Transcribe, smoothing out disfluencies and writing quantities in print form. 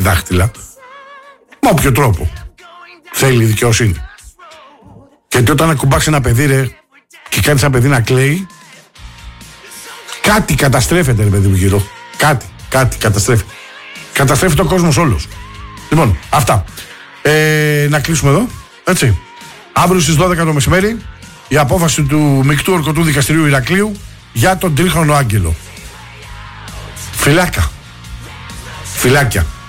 δάχτυλα. Με όποιο τρόπο θέλει η δικαιοσύνη. Γιατί όταν ακουμπάξει ένα παιδί, ρε, και κάνει ένα παιδί να κλαίει, κάτι καταστρέφεται, ρε παιδί μου, γύρω. Κάτι καταστρέφει. Καταστρέφει τον κόσμος όλος. Λοιπόν, αυτά. Να κλείσουμε εδώ. Έτσι. Αύριο στις 12 το μεσημέρι η απόφαση του Μεικτού Ορκωτού Δικαστηρίου Ηρακλείου για τον τρίχρονο Άγγελο. Φιλάκια.